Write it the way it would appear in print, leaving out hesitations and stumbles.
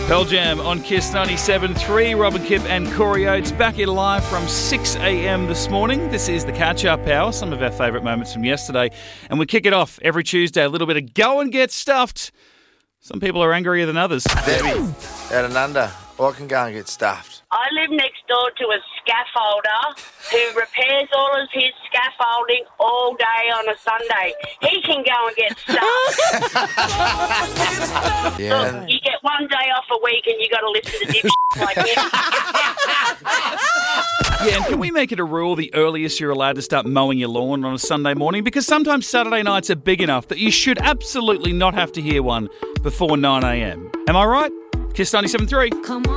Pearl Jam on Kiss 97.3. Robin Kipp and Corey Oates back in live from 6 a.m. this morning. This is the catch-up hour, some of our favourite moments from yesterday. And we kick it off every Tuesday, a little bit of Go and Get Stuffed. Some people are angrier than others. Debbie, out and under, I can go and get stuffed. I live next door to a scaffolder who repairs all of his scaffolding all day on a Sunday. He can go and get stuffed. Yeah. Look, you get one day off a week and you got to listen to dipshit like him. Yeah, and can we make it a rule the earliest you're allowed to start mowing your lawn on a Sunday morning? Because sometimes Saturday nights are big enough that you should absolutely not have to hear one before 9 a.m. Am I right? Kiss 97.3.